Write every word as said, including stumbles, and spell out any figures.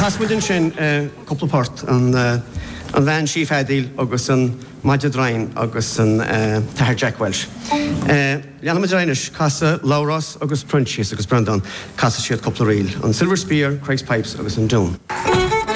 Casmudin sin coupleport an an bhean síf Adil agus an Majid Ryan agus an Tahir Jack Welsh. Lianna Madrinis, Casa Lauros agus Prunchis agus Brandon, Casa siad couple reel an Silver Spear, Craig's Pipes agus an Doon.